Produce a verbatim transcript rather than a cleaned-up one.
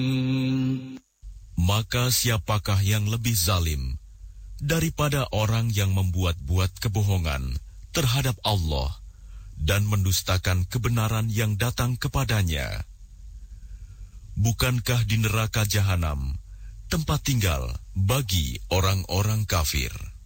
Maka siapakah yang lebih zalim daripada orang yang membuat-buat kebohongan terhadap Allah dan mendustakan kebenaran yang datang kepadanya? Bukankah di neraka jahanam tempat tinggal bagi orang-orang kafir?